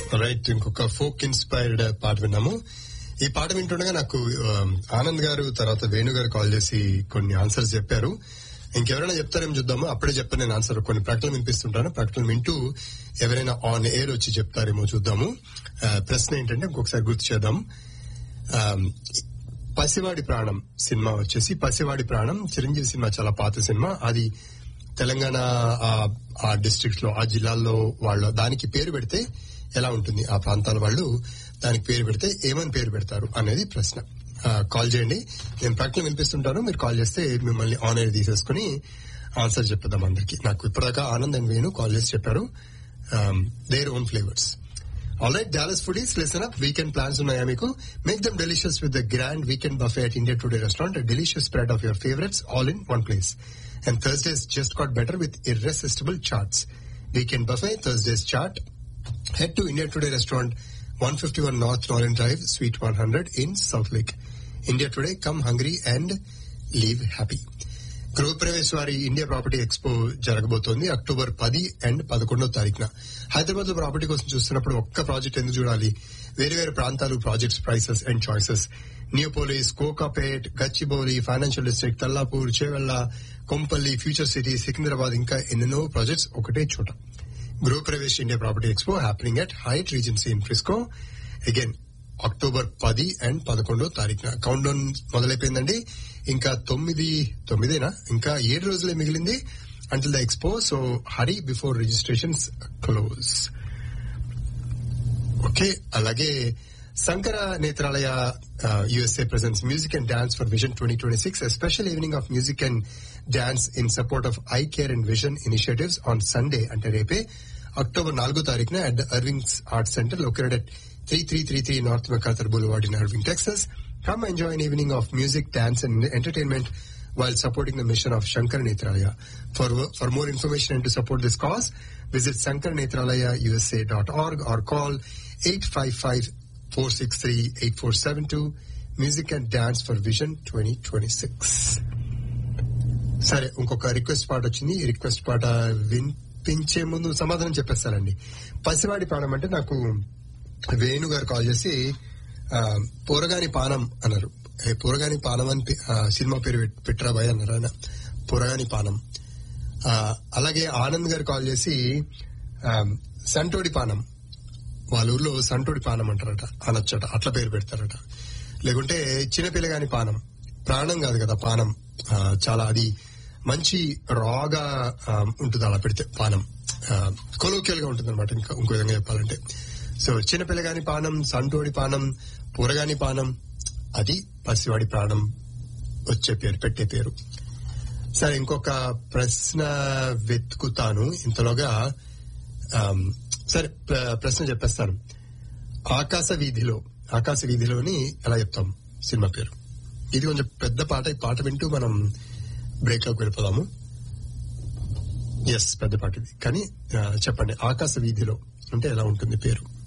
Right, ఇంకొక folk inspired పాట విన్నాము. ఈ పాట వింటుండగా నాకు ఆనంద్ గారు తర్వాత వేణు గారు కాల్ చేసి కొన్ని ఆన్సర్స్ చెప్పారు. ఇంకెవరైనా చెప్తారేమో చూద్దాము. అప్పుడే చెప్పాను నేను ఆన్సర్. కొన్ని ప్రకటనలు వినిపిస్తుంటాను, ప్రకటనలు వింటూ ఎవరైనా ఆన్ ఎయిర్ వచ్చి చెప్తారేమో చూద్దాము. ప్రశ్న ఏంటంటే ఇంకొకసారి గుర్తు చేద్దాం. పసివాడి ప్రాణం సినిమా వచ్చేసి, పసివాడి ప్రాణం చిరంజీవి సినిమా, చాలా పాత సినిమా. అది తెలంగాణ ఆ డిస్ట్రిక్ట్స్ లో, ఆ జిల్లాల్లో వాళ్ళు దానికి పేరు పెడితే ఎలా ఉంటుంది, ఆ ప్రాంతాల వాళ్ళు దానికి పేరు పెడితే ఏమని పేరు పెడతారు అనేది ప్రశ్న. కాల్ చేయండి, నేను ప్రకటన వినిపిస్తుంటాను, మీరు కాల్ చేస్తే మిమ్మల్ని ఆన్ ఎయిర్ తీసేసుకుని ఆన్సర్ చెప్పేద్దాం అందరికి. నాకు ఇప్పటిదాకా ఆనంద్ అండ్ వేణు కాల్ చేసి చెప్పారు their own flavours. All right, Dallas foodies, listen up. Weekend plans ఉన్నాయా మీకు? Make them delicious with the grand weekend buffet at India Today restaurant. A delicious spread of your favorites all in one place. And Thursdays just got better with irresistible charts. Weekend buffet, Thursdays chart. Head to India Today restaurant, 151 North Northern Drive, Suite 100 in South Lake. India Today, come hungry and leave happy. Gruhapravesh వారి India property expo జరగబోతోంది October 10 and 11వ తారీఖున. హైదరాబాద్ లో property కోసం చూస్తున్నప్పుడు ఒక్క project ఎందుకు చూడాలి? వేరే వేరే ప్రాంతాలు, projects prices and choices. Neopolis, Kokapet, Gachibowli, financial district, Tellapur, Chevella, Kompally, future city, Secunderabad, ఇంకా ఎన్నెన్నో ప్రాజెక్ట్స్ ఒకటే చోట. Gruhapravesh India property expo happening at height regency in Frisco. Again October 10 and 11వ తారీఖున. Count down మొదలైపోయిందండి. ఇంకా 9 ఇంకా 7 రోజులే మిగిలింది until the expo, so hurry before registrations close. Okay, అలాగే Shankara Netralaya USA presents Music and Dance for Vision 2026, a special evening of music and dance in support of eye care and vision initiatives on Sunday, అంటే రేపే October 4వ తారీఖున at the Irving's Arts Center located at 3333 North MacArthur Boulevard in Irving, Texas. Come enjoy an evening of music, dance and entertainment while supporting the mission of Shankara Netralaya. For more information and to support this cause, visit shankarnetralayausa.org or call 855-463-8472. Music and Dance for Vision 2026. సరే, ఇంకొక request పాట వచ్చింది. ఈ request పాట వినిపించే ముందు సమాధానం చెప్పేస్తానండి. పసివాడి ప్రాణం అంటే నాకు వేణు గారు కాల్ చేసి పోరగాని పానం అన్నారు. పోరగాని పానం అని సినిమా పేరు పెట్టరా భయ్ అన్నారు ఆయన. పోరగాని పానం. అలాగే ఆనంద్ గారు కాల్ చేసి సంటోడి పానం, వాళ్ళ ఊర్లో సంటోడి పానం అంటారట, అనొచ్చట, అట్లా పేరు పెడతారట. లేకుంటే చిన్నపిల్లగాని పానం, ప్రాణం కాదు కదా పానం, చాలా అది మంచి రాగా ఉంటుంది అలా పెడితే పానం, కొలోకియల్ గా ఉంటుంది అనమాట. ఇంకో విధంగా చెప్పాలంటే, సో చిన్నపిల్లగాని పానం, సంటోడి పానం, పూరగాని పానం, అది పసివాడి ప్రాణం వచ్చే పేరు, పెట్టే పేరు. సరే, ఇంకొక ప్రశ్న వెతుకుతాను ఇంతలోగా. సరే, ప్రశ్న చెప్పేస్తాను. ఆకాశ వీధిలోని ఎలా చెప్తాం సినిమా పేరు? ఇది కొంచెం పెద్ద పాట. ఈ పాట వింటూ మనం బ్రేక్ లోకి వెళ్ళిపోదాము. ఎస్, పెద్ద పాట ఇది, కానీ చెప్పండి, ఆకాశ వీధిలో అంటే ఎలా ఉంటుంది పేరు?